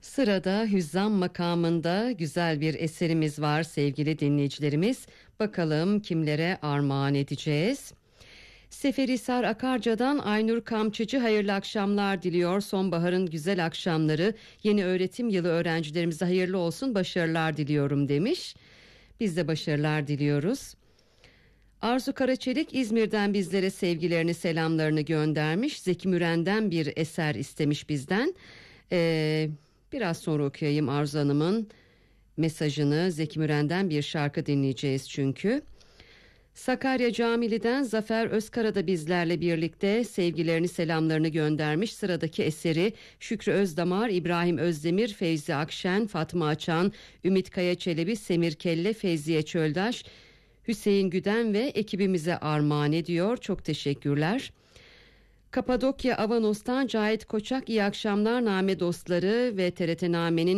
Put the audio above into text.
Sırada Hüzzam makamında güzel bir eserimiz var sevgili dinleyicilerimiz. Bakalım kimlere armağan edeceğiz? Seferihisar Akarca'dan Aynur Kamçıcı hayırlı akşamlar diliyor. Sonbaharın güzel akşamları, yeni öğretim yılı öğrencilerimize hayırlı olsun, başarılar diliyorum demiş. Biz de başarılar diliyoruz. Arzu Karaçelik İzmir'den bizlere sevgilerini, selamlarını göndermiş. Zeki Müren'den bir eser istemiş bizden. Biraz sonra okuyayım Arzu Hanım'ın mesajını. Zeki Müren'den bir şarkı dinleyeceğiz çünkü. Sakarya Camili'den Zafer Özkara da bizlerle birlikte sevgilerini, selamlarını göndermiş. Sıradaki eseri Şükrü Özdamar, İbrahim Özdemir, Feyzi Akşen, Fatma Açan, Ümit Kaya Çelebi, Semir Kelle, Feyziye Çöldaş, Hüseyin Güden ve ekibimize armağan ediyor. Çok teşekkürler. Kapadokya Avanos'tan Cahit Koçak, iyi akşamlar Name dostları ve TRT Name'nin